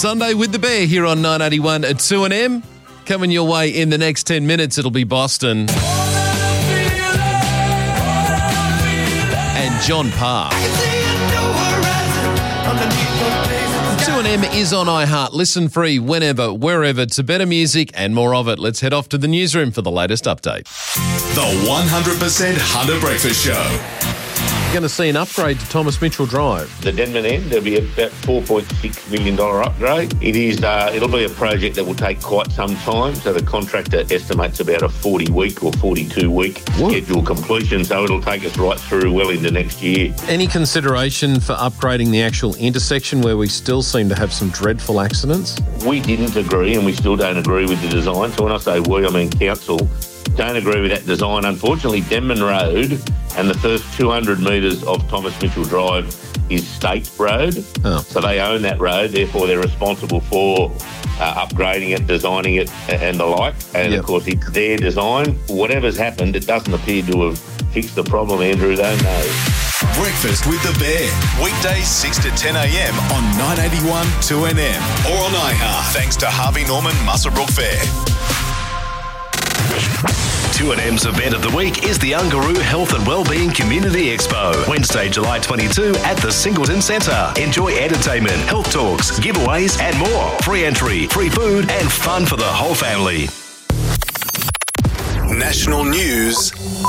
Sunday with the Bear here on 981 at 2am. Coming your way in the next 10 minutes, it'll be Boston. And John Parr. 2am is on iHeart. Listen free whenever, wherever to better music and more of it. Let's head off to the newsroom for the latest update. The 100% Hunter Breakfast Show. Going to see an upgrade to Thomas Mitchell Drive. The Denman end, there'll be about $4.6 million upgrade. It'll be a project that will take quite some time, so the contractor estimates about a 40-week or 42-week schedule completion, so it'll take us right through well into next year. Any consideration for upgrading the actual intersection where we still seem to have some dreadful accidents? We didn't agree, and we still don't agree with the design. So when I say we, I mean council. Don't agree with that design. Unfortunately, Denman Road and the first 200 metres of Thomas Mitchell Drive is state road. Oh. So they own that road, therefore they're responsible for upgrading it, designing it and the like. And of course, it's their design. Whatever's happened, it doesn't appear to have fixed the problem, Andrew. Don't know. Breakfast with the Bear. Weekdays 6 to 10 a.m. on 981 2NM or on iHeart. Thanks to Harvey Norman Muswellbrook Fair. 2NM's event of the week is the Ungaroo Health and Wellbeing Community Expo, Wednesday, July 22 at the Singleton Centre. Enjoy entertainment, health talks, giveaways and more. Free entry, free food and fun for the whole family. National news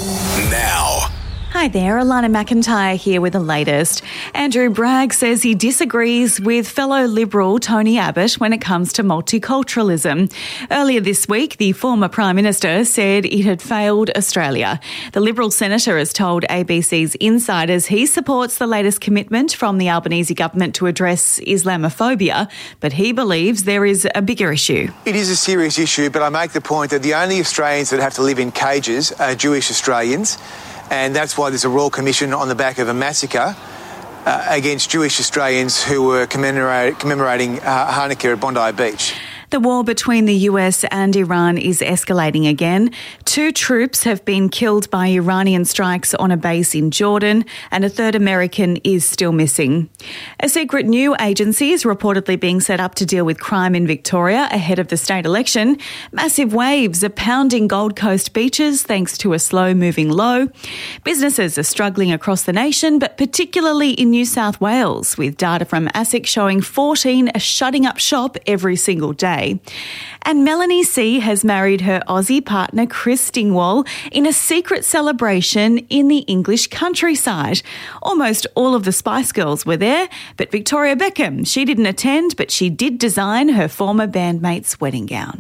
now. Hi there, Alana McIntyre here with the latest. Andrew Bragg says he disagrees with fellow Liberal Tony Abbott when it comes to multiculturalism. Earlier this week, the former Prime Minister said it had failed Australia. The Liberal Senator has told ABC's Insiders he supports the latest commitment from the Albanese government to address Islamophobia, but he believes there is a bigger issue. It is a serious issue, but I make the point that the only Australians that have to live in cages are Jewish Australians. And that's why there's a Royal Commission on the back of a massacre against Jewish Australians who were commemorating Hanukkah at Bondi Beach. The war between the US and Iran is escalating again. 2 troops have been killed by Iranian strikes on a base in Jordan, and a third American is still missing. A secret new agency is reportedly being set up to deal with crime in Victoria ahead of the state election. Massive waves are pounding Gold Coast beaches thanks to a slow-moving low. Businesses are struggling across the nation, but particularly in New South Wales, with data from ASIC showing 14 are shutting up shop every single day. And Melanie C has married her Aussie partner Chris Stingwall in a secret celebration in the English countryside. Almost all of the Spice Girls were there, but Victoria Beckham, she didn't attend, but she did design her former bandmate's wedding gown.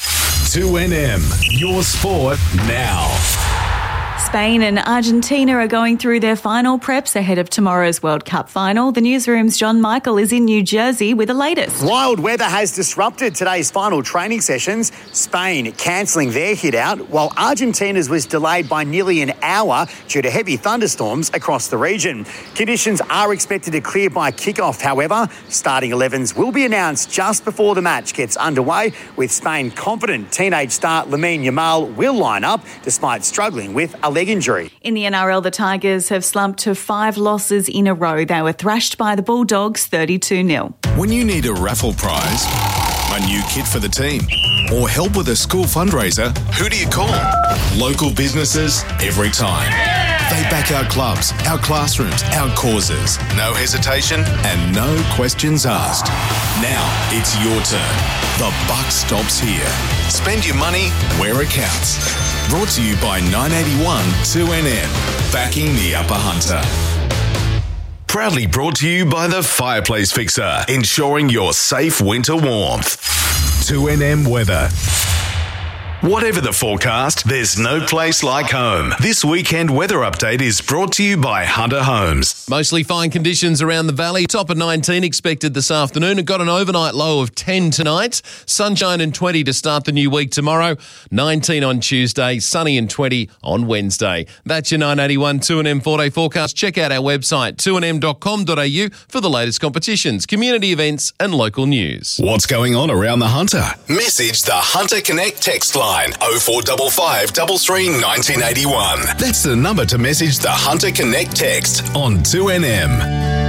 2NM, your sport now. Spain and Argentina are going through their final preps ahead of tomorrow's World Cup final. The newsroom's John Michael is in New Jersey with the latest. Wild weather has disrupted today's final training sessions. Spain cancelling their hit out, while Argentina's was delayed by nearly an hour due to heavy thunderstorms across the region. Conditions are expected to clear by kick-off, however. Starting 11s will be announced just before the match gets underway, with Spain confident teenage star Lamine Yamal will line up despite struggling with a leg injury. In the NRL, the Tigers have slumped to 5 losses in a row. They were thrashed by the Bulldogs 32-0. When you need a raffle prize, a new kit for the team, or help with a school fundraiser, who do you call? Local businesses every time. They back our clubs, our classrooms, our causes. No hesitation and no questions asked. Now it's your turn. The buck stops here. Spend your money where it counts. Brought to you by 981 2NM, backing the Upper Hunter. Proudly brought to you by the Fireplace Fixer, ensuring your safe winter warmth. 2NM weather. Whatever the forecast, there's no place like home. This weekend weather update is brought to you by Hunter Homes. Mostly fine conditions around the valley. Top of 19 expected this afternoon. It got an overnight low of 10 tonight. Sunshine and 20 to start the new week tomorrow. 19 on Tuesday, sunny and 20 on Wednesday. That's your 981 2NM 4-day forecast. Check out our website, 2nm.com.au for the latest competitions, community events and local news. What's going on around the Hunter? Message the Hunter Connect text line 0455 33 1981. That's the number to message the Hunter Connect text on 2NM.